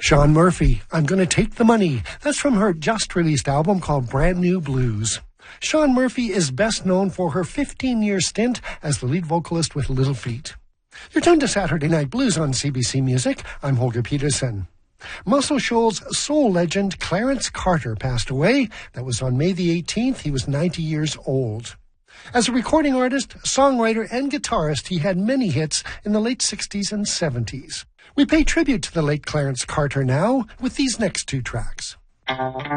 Sean Murphy, I'm Gonna Take the Money. That's from her just-released album called Brand New Blues. Sean Murphy is best known for her 15-year stint as the lead vocalist with Little Feat. You're tuned to Saturday Night Blues on CBC Music. I'm Holger Peterson. Muscle Shoals soul legend Clarence Carter passed away. That was on May the 18th. He was 90 years old. As a recording artist, songwriter, and guitarist, he had many hits in the late 60s and 70s. We pay tribute to the late Clarence Carter now with these next two tracks.